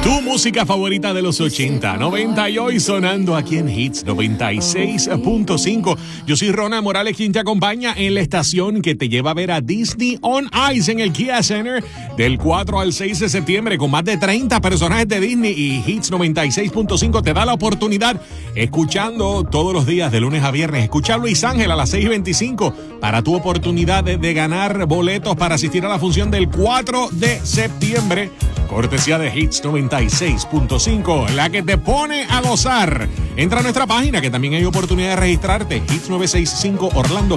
Tu música favorita de los 80, 90 y hoy sonando aquí en Hits 96.5. Yo soy Ronald Morales, quien te acompaña en la estación que te lleva a ver a Disney on Ice en el Kia Center del 4 al 6 de septiembre con más de 30 personajes de Disney, y Hits 96.5 te da la oportunidad, escuchando todos los días de lunes a viernes, escucha a Luis Ángel a las 6:25 para tu oportunidad de ganar boletos para asistir a la función del 4 de septiembre. Cortesía de Hits 96.5, la que te pone a gozar. Entra a nuestra página, que también hay oportunidad de registrarte, Hits 965 Orlando.